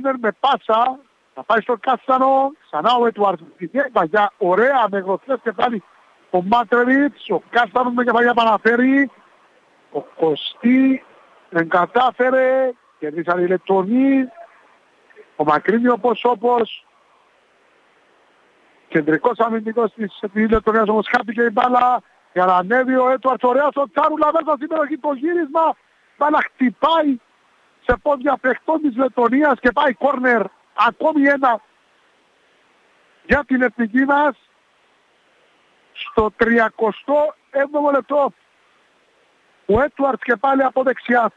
κόρνερ με πάσα, θα πάει στο Κάστανο, ξανά ο Έτουαρτς στην κεφαλιά, ωραία με γροθιές και πάλι ο Μάτρεβιτς, ο Κάστανος με κεφαλιά παναφέρει, ο Κωστή δεν κατάφερε, κερδίσαν οι Λετωνοί, ο Μακρύνιος όπως κεντρικός αμυντικός της Λετωνίας όμως χάθηκε η μπάλα για να ανέβει ο Έτουαρτς, ωραία στο Τσάρουλα μέσα στην περιοχή, το γύρισμα, μπάλα χτυπάει σε πόδια παιχτών της Λετωνίας και πάει κόρνερ, ακόμη ένα για την εθνική μας στο 37ο λεπτό. Ο Έτουαρτς και πάλι από δεξιά.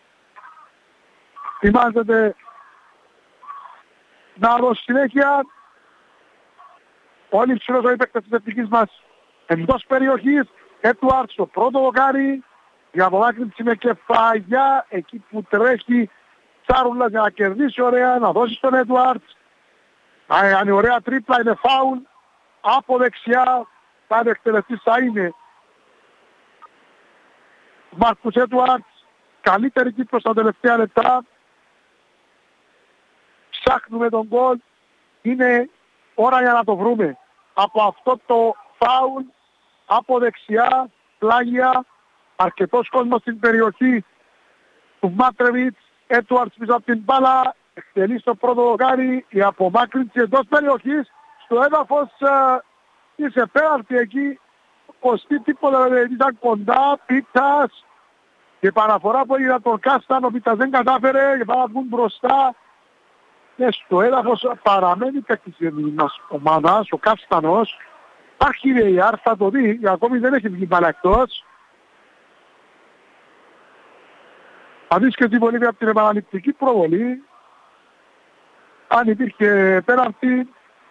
Θυμάζεται να δώσει συνέχεια. Όλοι ψηλός ο παίκτες της εθνικής μας εντός περιοχής. Έτουαρτς το πρώτο δοκάρι. Η απομάκρυνση με κεφαλιά εκεί που τρέχει Τσάρουλας για να κερδίσει ωραία, να δώσει στον Έτουαρτς. Αν η ωραία τρίπλα είναι φάουλ από δεξιά, θα είναι εκτελεστής, θα είναι Μάρκους Έτουαρτς. Καλύτερη Κύπρος στα τελευταία λεπτά. Ψάχνουμε τον γκολ. Είναι ώρα για να το βρούμε. Από αυτό το φάουλ από δεξιά, πλάγια, αρκετός κόσμος στην περιοχή του Μάτρεβιτς. Έτουαρτς πίσω από την μπάλα, εκτελεί στο πρώτο δοκάρι, η απομάκρυνση εντός περιοχής, στο έδαφος είσαι πέναλτι εκεί, Κωστή τίποτα δεν ήταν κοντά, Πίτας και παραφορά που έγινε τον Κάστανο, ο Πίτας δεν κατάφερε και πάμε βγουν μπροστά και στο έδαφος παραμένει παίκτης της ομάδας, ο Κάστανος, υπάρχει η VAR, θα το δει, ακόμη δεν έχει βγει μπάλα εκτός. Θα δεις και την βολή από την επαναληπτική προβολή. Αν υπήρχε πέναλτι.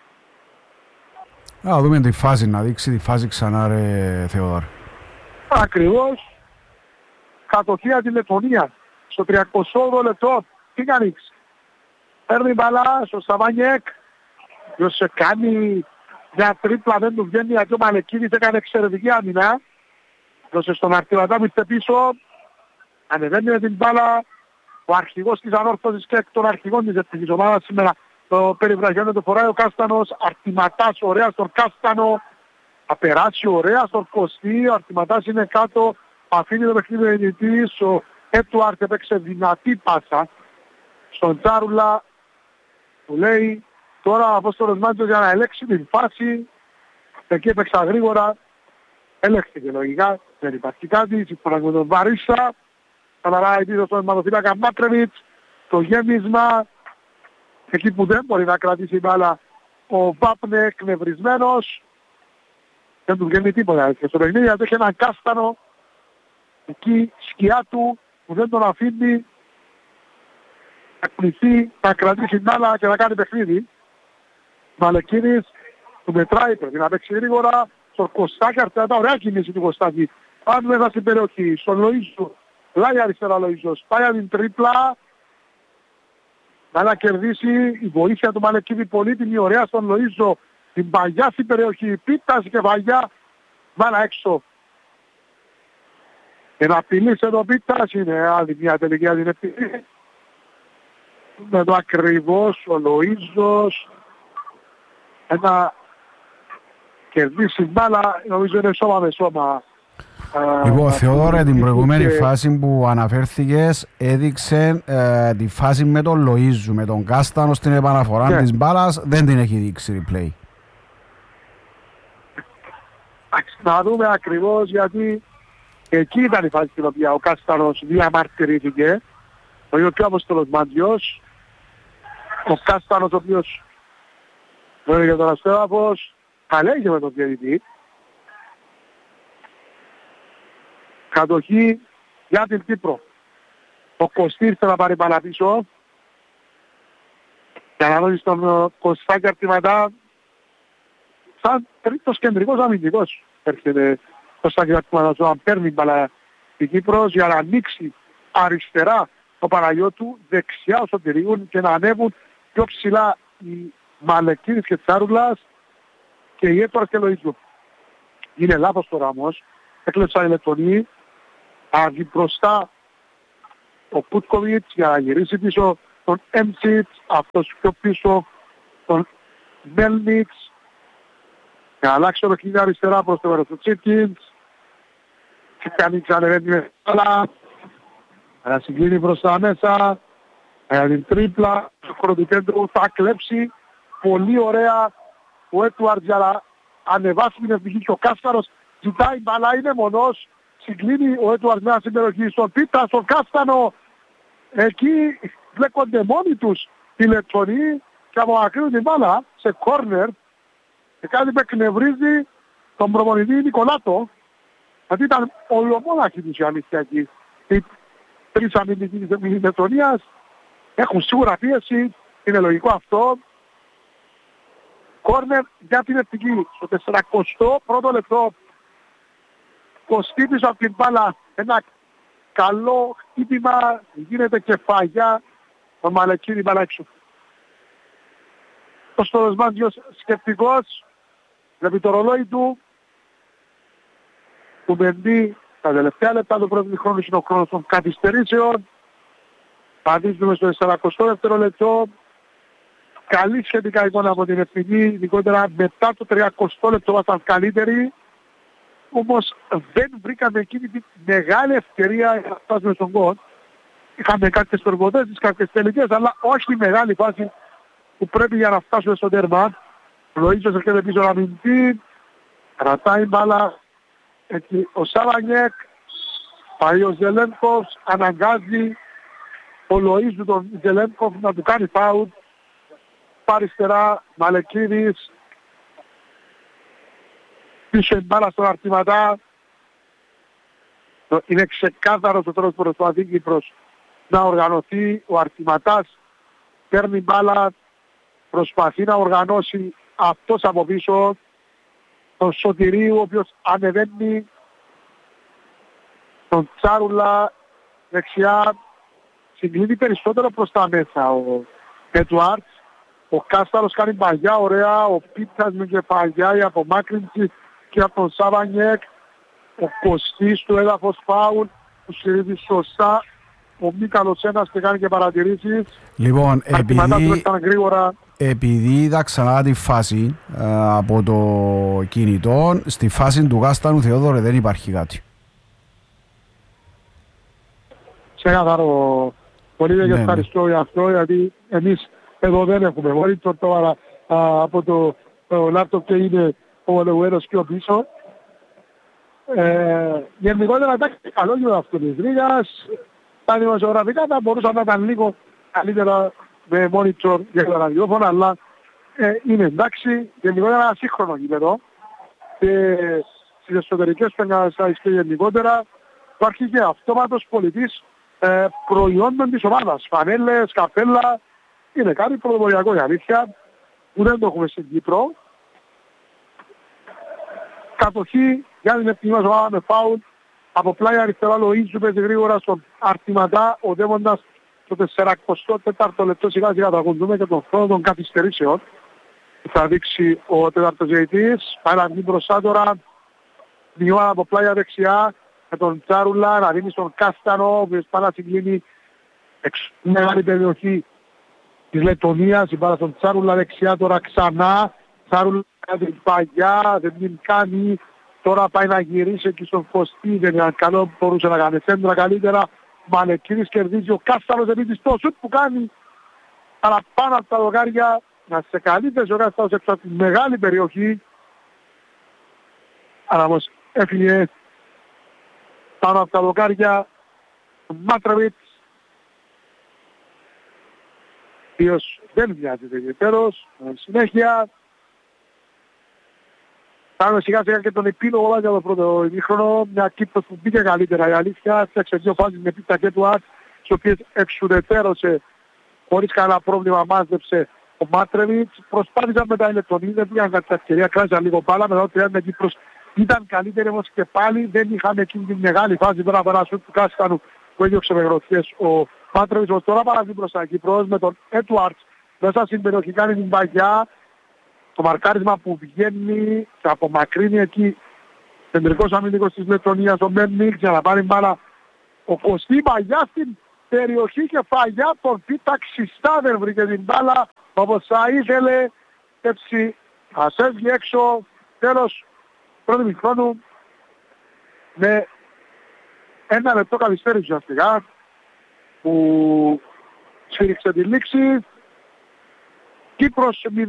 Να δούμε τη φάση, να δείξει τη φάση ξανά ρε Θεόδωρο. Ακριβώς. Κατοχία τη Λετωνία. Στο 38ο λεπτό. Τι κάνεις. Παίρνει μπαλά στο Σαβάνιεκ. Ποιος σε κάνει μια τρίπλα, δεν του βγαίνει γιατί ο Μαλεκίδης έκανε εξαιρετική άμυνα. Δώσε στον Αρτιβατά που είστε πίσω. Ανεβαίνει με την μπάλα ο αρχηγός της ανόρθωσης και εκ των αρχηγών της εθνικής ομάδας σήμερα. Το περιβραχιόνιο το φοράει ο Κάστανος, Αρτιματάς ωραία στον Κάστανο, θα περάσει ωραία στον Κωστή, ο Αρτιματάς είναι κάτω, αφήνει το παιχνίδι ενητής, ο Έτουαρτς έπαιξε δυνατή πάσα στον Τσάρουλα, που λέει τώρα ο Απόστολος Μάντζος για να ελέγξει την φάση, εκεί έπαιξα γρήγορα, ελέγχθηκε λογικά, δεν υπάρχει κάτι, σύμφωνα με τον Βαρίσσα. Καλαράει πίσω στον αιματοφύλακα Μάτρεβιτς, το γέμισμα, εκεί που δεν μπορεί να κρατήσει η μπάλα ο Βάπνε εκνευρισμένος, δεν του βγαίνει τίποτα. Και στο παιχνίδι γιατί έχει έναν Κάστανο, εκεί σκιά του που δεν τον αφήνει να κληθεί, να κρατήσει την μπάλα και να κάνει παιχνίδι. Μαλεκίνης του μετράει, πρέπει να παίξει γρήγορα, στον Κωστάκη, αρτιάτα ωραία κίνηση του Κωστάκη. Πάμε μέσα στην περιοχή, στον Λοΐζου. Λάει αριστερά Λοΐζος, πάει από την τρίπλα να κερδίσει η βοήθεια του Μαλεκίδη πολύτιμη, ωραία στον Λοΐζο, την παγιά στην περιοχή, Πίτας και παγιά, βάλα έξω. Και να απειλήσει εδώ Πίτας, είναι άλλη μια τελική αδυνευτική. Με το ακριβώς ο Λοΐζος, ένα κερδίσει μπάλα, νομίζω είναι σώμα με σώμα. Λοιπόν, Θεόδωρα, την προηγούμενη φάση που αναφέρθηκες έδειξε τη φάση με τον Λοΐζου, με τον Κάστανο στην επαναφορά της μπάλας, δεν την έχει δείξει replay. Να δούμε ακριβώς γιατί εκεί ήταν η φάση στην οποία ο Κάστανος διαμαρτυρήθηκε, ο ίδιος και ο Απόστολος Μάντζιος, ο Κάστανος ο οποίος βέβαια για τον αστέδαφος καλέγε με τον διαιτητή. Κατοχή για την Κύπρο. Ο Κωστής θα πάρει μπάλα πίσω. Για να δώσει στον Κωστάκη Αρτιματά σαν τρίτος κεντρικός αμυντικός. Έρχεται ο Κωστάκη Αρτιματάς όταν παίρνει μπάλα η Κύπρος για να ανοίξει αριστερά το Παναγιώτου, δεξιά ο Σωτηρίου και να ανέβουν πιο ψηλά οι Μαλεκίδης και Τσάρουλας και οι Έτουαρτς και Λοΐζου. Είναι λάθος τώρα όμως. Έκλεψαν οι Λετωνοί. Βγει μπροστά ο Πούτκοβιτς για να γυρίσει πίσω τον Έμτσιτς, αυτός πιο πίσω τον Μέλνιτς. Να αλλάξει ολοκλήρη αριστερά προς το μέρος του Τσίτκινς. Τσίτκινς ανεβαίνει με μπάλα. Να συγκλίνει προς τα μέσα. Την τρίπλα στο χώρο του κέντρου θα κλέψει. Πολύ ωραία ο Έτουαρτς για να ανεβάσει την ευτυχή και ο Κάστανος ζητάει μπάλα, είναι μονός. Συγκλίνει ο Έτουαρτς μια συμπεροχή στον Πίτα, στον Κάστανο. Εκεί βλέκονται μόνοι τους οι Λετωνοί και απομακρύνουν την μπάλα σε κόρνερ. Και κάτι που εκνευρίζει τον προπονητή Νικολάτο. Γιατί ήταν ολομόναχοι τους η αλήθεια εκεί. Οι τρεις αμυντικοί της Λετωνίας έχουν σίγουρα πίεση, είναι λογικό αυτό. Κόρνερ για την ευτυχή στο 41ο λεπτό. Κοστί πίσω από την μπάλα ένα καλό χτύπημα, γίνεται κεφαγιά, ο Μαλεκίνη μπάλα έξω. Ο Στοροσμάντιος σκεπτικός, βλέπει το ρολόι του, που μπαίνει τα τελευταία λεπτά του πρώτου χρόνου είναι ο χρόνος των καθυστερήσεων. Παντήσουμε στο 42ο λεπτό. Καλή σχετικά εικόνα από την εθνική, ειδικότερα μετά το 30ο λεπτό ήμασταν καλύτεροι. Όμως δεν βρήκαμε εκείνη τη μεγάλη ευκαιρία για να φτάσουμε στον γκολ. Είχαμε κάποιες προποθέσεις, κάποιες τελικές, αλλά όχι μεγάλη φάση που πρέπει για να φτάσουμε στο τέρμα. Λοΐζος έρχεται πίσω να μηνθεί, κρατάει μπάλα εκεί ο Σάβανιεκ, πάει ο Ζελένκοφ, αναγκάζει ο Λοΐζου τον Ζελένκοφ να του κάνει φάουλ. Αριστερά, Μαλεκίδης, πίσω η μπάλα στον Αρτηματά. Είναι ξεκάθαρο το τρόπο προς το Αδίκυπρος να οργανωθεί. Ο Αρτηματάς παίρνει μπάλα, προσπαθεί να οργανώσει αυτός από πίσω τον Σωτηρίου, ο οποίος ανεβαίνει τον Τσάρουλα δεξιά, συγκλίνει περισσότερο προς τα μέσα ο Έντουαρτς. Ο Κάσταρος κάνει παγιά ωραία, ο Πίτσας με κεφαλιά, η απομάκρυνση και από τον Σάβανιεκ. Ο Κωστής του έδαφος φάουλ, που στηρίζει σωστά. Ο Μίκαλος ένας και κάνει και παρατηρήσεις. Λοιπόν, επειδή είδα ξανά τη φάση από το κινητό, στη φάση του Κάστανου Θεόδωρε δεν υπάρχει κάτι. Ξεκάθαρο. Πολύ και ευχαριστώ για αυτό, γιατί εμείς εδώ δεν έχουμε monitor τώρα από το λάπτοπ και είναι ο Λεουέρος πιο πίσω. Γενικότερα εντάξει, καλό για αυτό της Ρήγας. Τα δημοσιογραφικά θα μπορούσαν να ήταν λίγο καλύτερα με monitor για τα ραδιόφωνα, αλλά είναι εντάξει. Γενικότερα ένα σύγχρονο γήπεδο και στις εσωτερικές πενιάσεις και γενικότερα υπάρχει και αυτόματος πολιτής προϊόντων της ομάδας. Φανέλες, καπέλα. Είναι κάτι πρωτοποριακό η αλήθεια, που δεν το έχουμε στην Κύπρο. Κατοχή για την εθνική μας ομάδα με φάουλ. Από πλάι αριστερά Λοΐζου παίζει γρήγορα στον Αρτηματά, οδεύοντας το 44ο λεπτό σιγά σιγά θα ακολουθούμε και τον χρόνο των καθυστερήσεων. Θα δείξει ο τέταρτος διαιτητής. Πάει να βγει μπροστά τώρα. Μειώνα από πλάι δεξιά με τον Τσάρουλα να δίνει στον Κάστανο, ο οποίος πάει να συγκλίνει μεγάλη περιοχή της Λετωνίας, η μπάλα στον Τσάρουλα δεξιά τώρα ξανά. Τσάρουλα την παγιά, δεν την κάνει. Τώρα πάει να γυρίσει εκεί στον Φωστή, δεν είναι καλό, μπορούσε να κάνει σέντρα καλύτερα. Μαλεκίνης κερδίζει, ο Κάστανος επίσης το σουτ που κάνει. Αλλά πάνω από τα δοκάρια, να σε καλύτερες ο Κάστανος έξω από τη μεγάλη περιοχή. Αλλά όμως έφυγε πάνω από τα δοκάρια ο Μάτραβιτς, ο οποίος δεν βιάζεται ιδιαίτερος. Συνέχεια κάνουμε σιγά σιγά και τον επίλογο για το πρώτο ημίχρονο. Μια Κύπρος που μπήκε καλύτερα η αλήθεια. Φτιάξε δύο φάσεις με πίτα και του Αρτ, τις οποίες εξουδετερώσε χωρίς κανένα πρόβλημα, μάζεψε ο Μάτρεβιτς. Προσπάθησαν μετά οι Λεπτονοί, δεν πήγαν κατά την ευκαιρία, κράτησαν λίγο μπάλα. Μετά το 30 Κύπρος ήταν καλύτερη, όμως και πάλι δεν είχαμε εκείνη την μεγάλη φάση πέρα από ένα σουτ του Κάστανου που έδιωξε με γροθιές ο Μάτρεβιτς. Τώρα παραβεί μπροστά Κύπρος με τον Έντουαρτς μέσα στην περιοχή, κάνει την παγιά. Το μαρκάρισμα που βγαίνει και απομακρύνει εκεί κεντρικός αμυντικός της Λετωνίας, ο Μέμιξ, για να πάρει μπάλα ο Κωστή, παγιά στην περιοχή κεφαλιά, τον πίτα ξιστά, δεν βρήκε την μπάλα όπως θα ήθελε. Έτσι ας έβγει έξω. Τέλος πρώτου μηχρόνου με 1 λεπτό καθυστέρηση ουσιαστικά που σφύριξε τη λήξη. Κύπρος 0,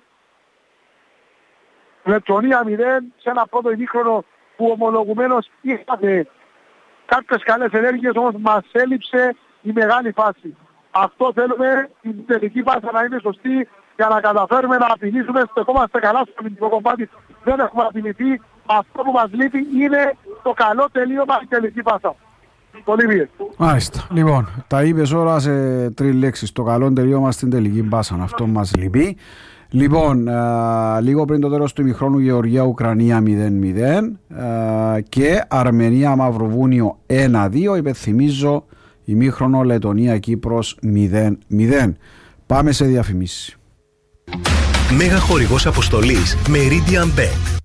Λετωνία 0, σε ένα πρώτο ημίχρονο που ομολογουμένως είχαμε κάποιες καλές ενέργειες, όμως μας έλειψε η μεγάλη φάση. Αυτό θέλουμε, η τελική φάση να είναι σωστή για να καταφέρουμε να απειλήσουμε. Στεκόμαστε καλά στο αμυντικό κομμάτι, δεν έχουμε απειληθεί. Αυτό που μας λείπει είναι το καλό τελείωμα η τελική πάσα. Πολύ βίαιο. Μάλιστα. Λοιπόν, τα είπες όλα σε 3 λέξεις. Το καλό τελείωμα στην τελική πάσα. Αυτό μας λείπει. Λοιπόν, λίγο πριν το τέλος του ημιχρόνου, Γεωργία-Ουκρανία 0-0 και Αρμενία-Μαυροβούνιο 1-2. Υπενθυμίζω, ημίχρονο Λετωνία-Κύπρος 0-0. Πάμε σε διαφημίσεις. Μέγα χορηγός αποστολής Meridian Bet.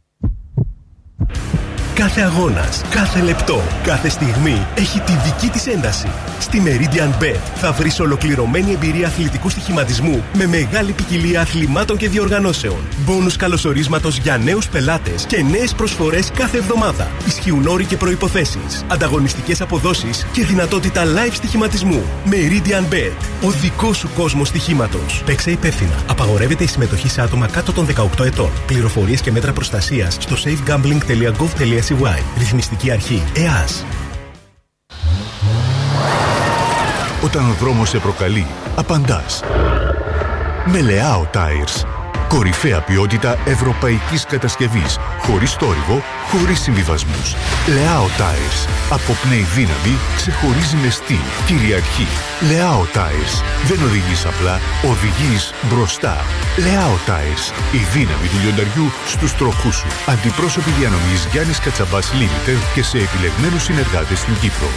Κάθε αγώνας, κάθε λεπτό, κάθε στιγμή έχει τη δική της ένταση. Στη Meridian Bet θα βρεις ολοκληρωμένη εμπειρία αθλητικού στοιχηματισμού με μεγάλη ποικιλία αθλημάτων και διοργανώσεων. Μπόνους καλωσορίσματος για νέους πελάτες και νέες προσφορές κάθε εβδομάδα. Ισχύουν όροι και προϋποθέσεις, ανταγωνιστικές αποδόσεις και δυνατότητα live στοιχηματισμού. Meridian Bet, ο δικός σου κόσμος στοιχήματος. Παίξε υπεύθυνα. Απαγορεύεται η συμμετοχή σε άτομα κάτω των 18 ετών. Πληροφορίες και μέτρα προστασίας στο safegambling.gov.cy. Ρυθμιστική αρχή ΕΑΣ. Όταν ο δρόμος σε προκαλεί, απαντάς. Με Leao Tires. Κορυφαία ποιότητα ευρωπαϊκής κατασκευής. Χωρίς θόρυβο, χωρίς συμβιβασμούς. Leao Tires. Αποπνέει δύναμη, ξεχωρίζει με στυλ, κυριαρχεί. Leao Tires. Δεν οδηγείς απλά, οδηγείς μπροστά. Leao Tires. Η δύναμη του λιονταριού στους τροχούς σου. Αντιπρόσωποι διανομής Γιάννης Κατσαμπάς Limited και σε επιλεγμένους συνεργάτες στην Κύπρο.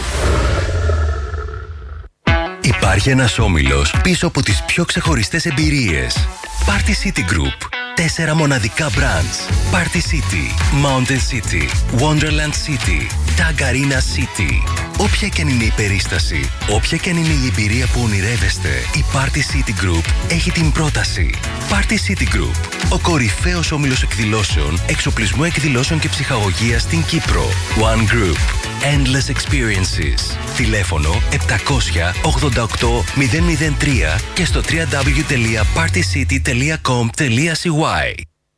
Υπάρχει ένας όμιλος πίσω από τις πιο ξεχωριστές εμπειρίες. Party City Group. 4 μοναδικά brands. Party City, Mountain City, Wonderland City, Tag Arena City. Όποια και αν είναι η περίσταση, όποια και αν είναι η εμπειρία που ονειρεύεστε, η Party City Group έχει την πρόταση. Party City Group. Ο κορυφαίος όμιλος εκδηλώσεων, εξοπλισμού εκδηλώσεων και ψυχαγωγίας στην Κύπρο. One Group. Endless Experiences. Τηλέφωνο 788-003 και στο www.partycity.com.cy.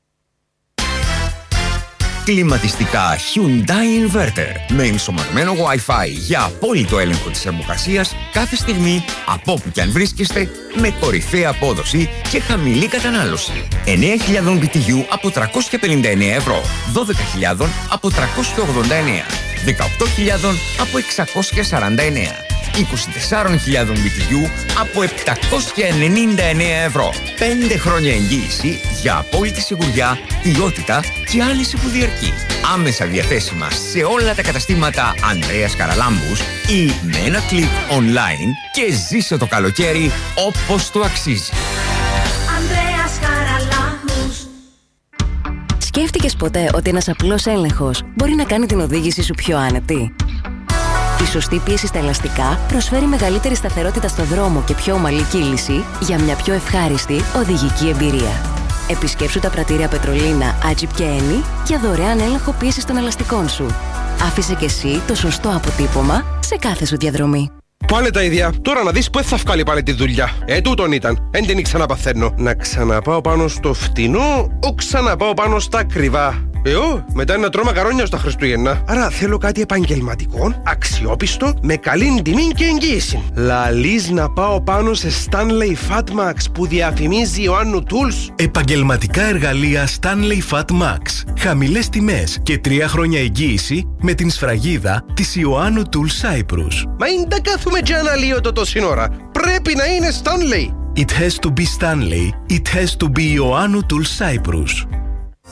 Κλιματιστικά Hyundai Inverter με ενσωματωμένο Wi-Fi για απόλυτο έλεγχο της θερμοκρασίας κάθε στιγμή από όπου και αν βρίσκεστε, με κορυφαία απόδοση και χαμηλή κατανάλωση. 9.000 BTU από 359 ευρώ, 12.000 από 389, 18.000 από 649. 24.000 BTU από 799 ευρώ. 5 χρόνια εγγύηση για απόλυτη σιγουριά, ποιότητα και άνεση που διαρκεί. Άμεσα διαθέσιμα σε όλα τα καταστήματα Ανδρέας Καραλάμπους ή με ένα κλικ online και ζήσε το καλοκαίρι όπως το αξίζει. Ανδρέας Καραλάμπους. Σκέφτηκες ποτέ ότι ένας απλός έλεγχος μπορεί να κάνει την οδήγηση σου πιο άνετη? Η σωστή πίεση στα ελαστικά προσφέρει μεγαλύτερη σταθερότητα στο δρόμο και πιο ομαλή κύληση για μια πιο ευχάριστη οδηγική εμπειρία. Επισκέψου τα πρατήρια Πετρολίνα, Agip και Eni για δωρεάν έλεγχο πίεσης των ελαστικών σου. Άφησε και εσύ το σωστό αποτύπωμα σε κάθε σου διαδρομή. Πάλι τα ίδια. Τώρα να δεις πότε θα βγάλει πάλι τη δουλειά. Τούτον ήταν. Εν την ξαναπαθαίνω. Να ξαναπάω πάνω στο φτηνό, ή ξαναπάω πάνω στα ακριβά. Μετά να τρώω μακαρόνια στα Χριστούγεννα. Άρα θέλω κάτι επαγγελματικό, αξιόπιστο, με καλή τιμή και εγγύηση. Λαλείς να πάω πάνω σε Stanley Fatmax που διαφημίζει Ιωάννου Tools. Επαγγελματικά εργαλεία Stanley Fatmax. Χαμηλές τιμές και 3 χρόνια εγγύηση με την σφραγίδα της Ιωάννου Tools Cyprus. Μα είναι τα κάθουμε και αναλύω το τόση ώρα. Πρέπει να είναι Stanley. It has to be Stanley. It has to be Ιωάννου Tools Cyprus.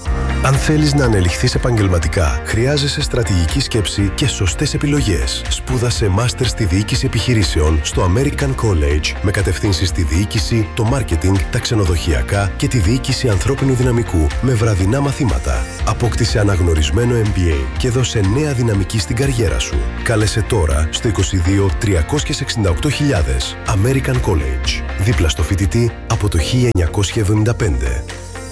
Αν θέλεις να ανελιχθείς επαγγελματικά, χρειάζεσαι στρατηγική σκέψη και σωστές επιλογές. Σπούδασε μάστερ στη διοίκηση επιχειρήσεων στο American College με κατευθύνσεις στη διοίκηση, το marketing, τα ξενοδοχειακά και τη διοίκηση ανθρώπινου δυναμικού με βραδινά μαθήματα. Απόκτησε αναγνωρισμένο MBA και δώσε νέα δυναμική στην καριέρα σου. Κάλεσε τώρα στο 22 368.000 American College, δίπλα στο φοιτητή από το 1975.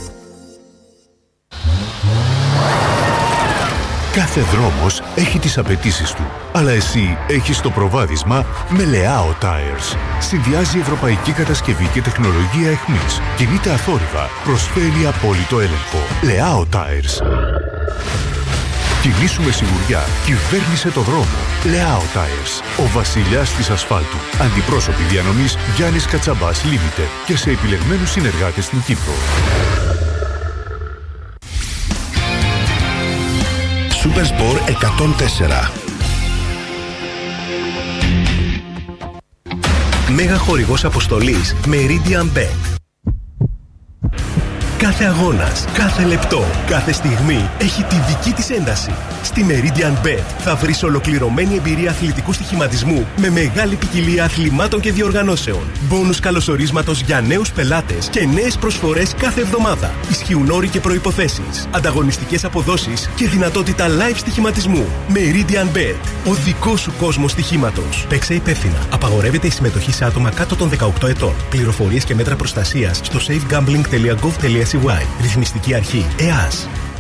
Κάθε δρόμος έχει τις απαιτήσεις του, αλλά εσύ έχεις το προβάδισμα με Leao Tires. Συνδυάζει ευρωπαϊκή κατασκευή και τεχνολογία εχμής. Κινείται αθόρυβα, προσφέρει απόλυτο έλεγχο. Leao Tires. Κινήσου με σιγουριά, κυβέρνησε το δρόμο. Leao Tires. Ο βασιλιάς της ασφάλτου. Αντιπρόσωποι διανομής Γιάννης Κατσαμπάς Limited και σε επιλεγμένους συνεργάτες στην Κύπρο. Supersport 104. Μέγα χορηγός αποστολής Meridian Bet. Κάθε αγώνας, κάθε λεπτό, κάθε στιγμή έχει τη δική της ένταση. Στη Meridian Bet θα βρεις ολοκληρωμένη εμπειρία αθλητικού στοιχηματισμού με μεγάλη ποικιλία αθλημάτων και διοργανώσεων. Μπόνους καλωσορίσματος για νέους πελάτες και νέες προσφορές κάθε εβδομάδα. Ισχύουν όροι και προϋποθέσεις, ανταγωνιστικές αποδόσεις και δυνατότητα live στοιχηματισμού. Meridian Bet, ο δικός σου κόσμος στοιχήματος. Παίξε υπεύθυνα. Απαγορεύεται η συμμετοχή σε άτομα κάτω των 18 ετών. Πληροφορίες και μέτρα προστασίας στο safegambling.gov.cy. Ρυθμιστική αρχή ΕΑΣ.